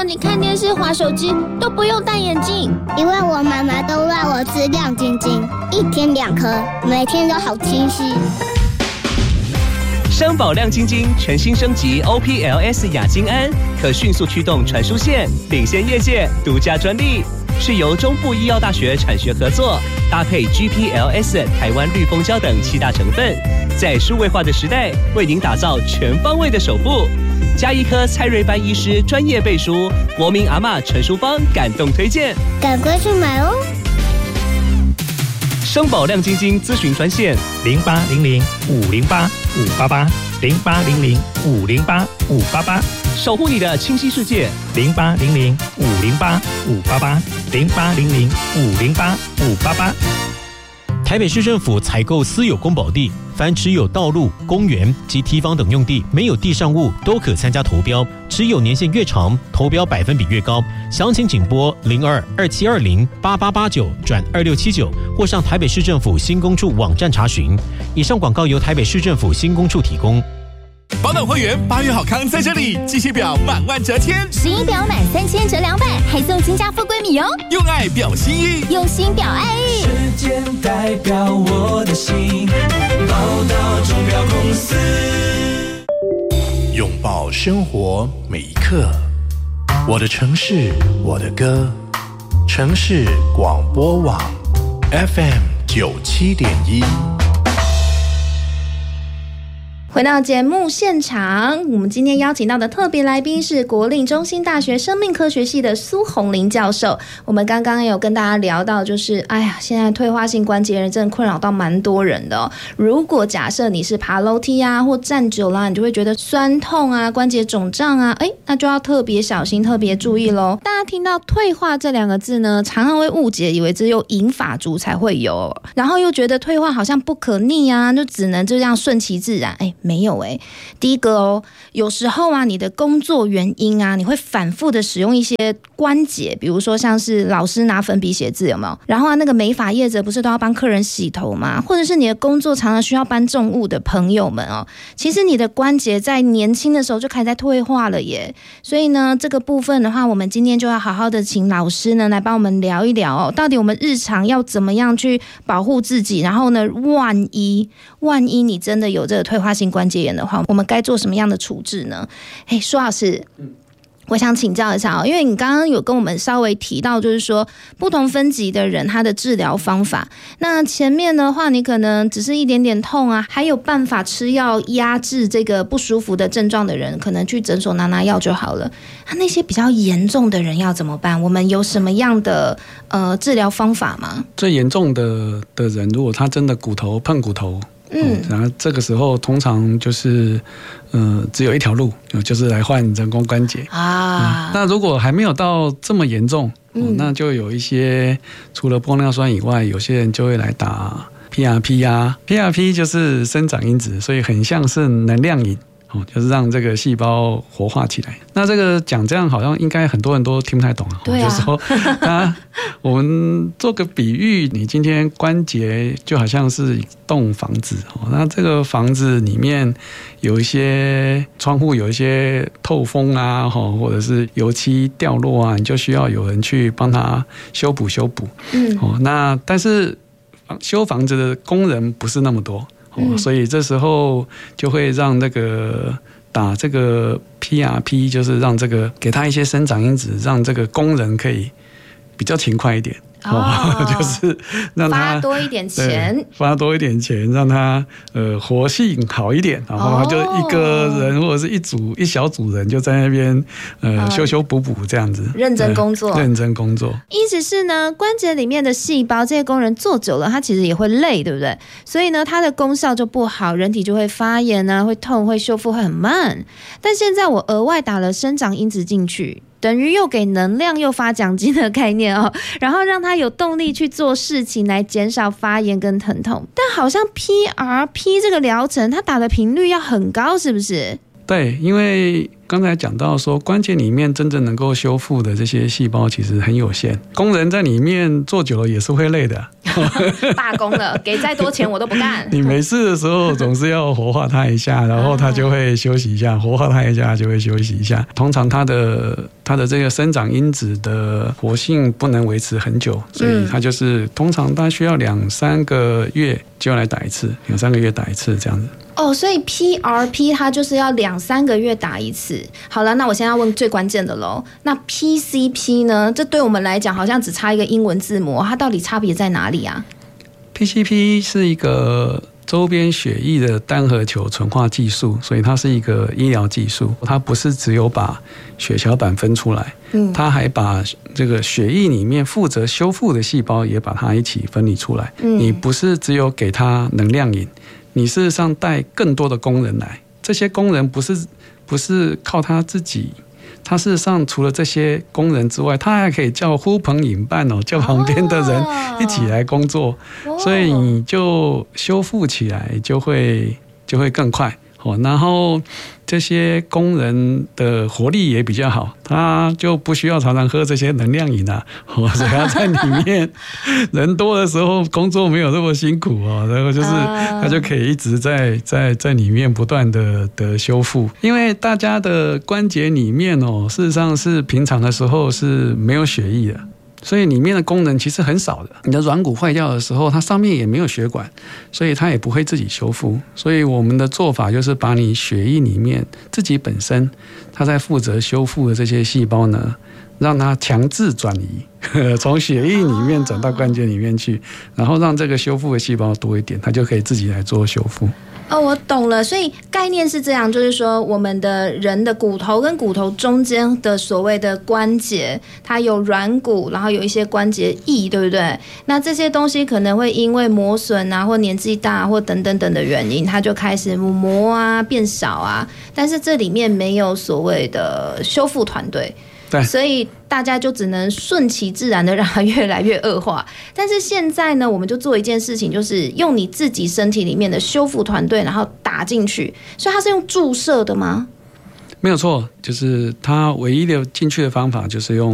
么你看电视、滑手机都不用戴眼镜？ 因为我妈妈都让我吃亮晶晶，1天2颗，每天都好清晰。 商宝亮晶晶全新升级 OPLS 亚精胺，可迅速驱动传输线，领先业界，独家专利，是由中部医药大学产学合作，搭配 GPLS 台湾绿蜂胶等7大成分，在数位化的时代，为您打造全方位的守护。加一颗蔡瑞班医师专业背书，国民阿嬷陈淑芳感动推荐， 赶快去买哦！ 商宝亮晶晶咨询专线 0800-508-588，0800-508-588， 守护你的清晰世界 0800-508-588，0800-508-588。台北市政府采购私有公保地，凡持有道路、公园及堤防等用地没有地上物都可参加投标，持有年限越长，投标百分比越高。详情请拨02-2720-8889-2679，或上台北市政府新工处网站查询。以上广告由台北市政府新工处提供。 宝岛会员8月好康在这里，记性表满万折千 ，11表满3000折200，还送金家富贵米哦。 用爱表心意， 用心表爱意。 时间代表我的心，宝岛钟表公司。 拥抱生活每一刻，我的城市，我的歌，城市广播网 FM97.1。 回到节目现场，我们今天邀请到的特别来宾是国立中兴大学生命科学系的苏宏林教授。我们刚刚有跟大家聊到，就是现在退化性关节炎真的困扰到蛮多人的哦。如果假设你是爬楼梯啊，或站久了，你就会觉得酸痛啊、关节肿胀啊，那就要特别小心、特别注意咯。大家听到退化这2个字呢，常常会误解，以为只有银发族才会有，然后又觉得退化好像不可逆啊，就只能就这样顺其自然。没有第一个有时候啊，你的工作原因啊，你会反复的使用一些关节，比如说像是老师拿粉笔写字，有没有？然后那个美发业者不是都要帮客人洗头吗？或者是你的工作常常需要搬重物的朋友们其实你的关节在年轻的时候就开始在退化了耶。所以呢，这个部分的话，我们今天就要好好的请老师呢来帮我们聊一聊到底我们日常要怎么样去保护自己，然后呢，万一你真的有这个退化性关节炎的话，我们该做什么样的处置呢？苏老师，我想请教一下因为你刚刚有跟我们稍微提到，就是说不同分级的人他的治疗方法。那前面的话，你可能只是一点点痛啊，还有办法吃药压制这个不舒服的症状的人，可能去诊所拿药就好了。那些比较严重的人要怎么办？我们有什么样的治疗方法吗？ 最严重的人，如果他真的骨头碰骨头，然后这个时候通常就是只有一条路，就是来换人工关节啊。那如果还没有到这么严重，那就有一些除了玻尿酸以外，有些人就会来打 PRP 啊。PRP 就是生长因子，所以很像是能量饮，就是让这个细胞活化起来。那这个讲这样好像应该很多人都听不太懂对啊， 就是说我们做个比喻，你今天关节就好像是一栋房子，那这个房子里面有一些窗户有一些透风啊，或者是油漆掉落啊，你就需要有人去帮他修补。那但是修房子的工人不是那么多，所以这时候就会让那个打这个 PRP， 就是让这个给他一些生长因子，让这个工人可以比较勤快一点。就是让他发多一点钱， 让他活性好一点，然后就一个人或者是一小组人就在那边修补这样子， 认真工作。 意思是呢，关节里面的细胞这些工人做久了，他其实也会累，对不对？所以呢，它的功效就不好，人体就会发炎啊，会痛，会修复会很慢。但现在我额外打了生长因子进去，等于又给能量又发奖金的概念然后让他有动力去做事情，来减少发炎跟疼痛。但好像 PRP 这个疗程，它打的频率要很高，是不是？ 对，因为刚才讲到说，关节里面真正能够修复的这些细胞其实很有限，工人在里面做久了也是会累的罢工了，给再多钱我都不干。 你没事的时候总是要活化它一下，然后它就会休息一下，活化它一下就会休息一下。通常它的这个生长因子的活性不能维持很久，所以它就是通常它需要2-3个月就要来打一次，2-3个月打一次这样子。 所以 PRP 它就是要2-3个月打一次。好了，那我现在要问最关键的咯，那 PCP 呢？这对我们来讲好像只差一个英文字母，它到底差别在哪里啊？ PCP 是一个周边血液的单核球纯化技术，所以它是一个医疗技术，它不是只有把血小板分出来，它还把这个血液里面负责修复的细胞也把它一起分离出来。你不是只有给它能量饮，你事实上带更多的工人来，这些工人不是靠他自己，他事实上除了这些工人之外，他还可以叫呼朋引伴叫旁边的人一起来工作，所以你就修复起来就会更快。然后这些工人的活力也比较好，他就不需要常常喝这些能量饮啊，所以他在里面人多的时候工作没有那么辛苦然后就是他就可以一直在里面不断的修复，因为大家的关节里面事实上是平常的时候是没有血液的，所以里面的功能其实很少的。你的软骨坏掉的时候，它上面也没有血管，所以它也不会自己修复。所以我们的做法就是把你血液里面自己本身它在负责修复的这些细胞呢，让它强制转移，从血液里面转到关节里面去，然后让这个修复的细胞多一点，它就可以自己来做修复。 我懂了，所以概念是这样，就是说我们的人的骨头跟骨头中间的所谓的关节，它有软骨，然后有一些关节液，对不对？那这些东西可能会因为磨损啊，或年纪大，或等等等的原因，它就开始磨啊，变少啊。但是这里面没有所谓的修复团队。所以大家就只能顺其自然的让它越来越恶化。但是现在呢，我们就做一件事情，就是用你自己身体里面的修复团队，然后打进去。所以它是用注射的吗？ 没有错，就是它唯一的进去的方法就是用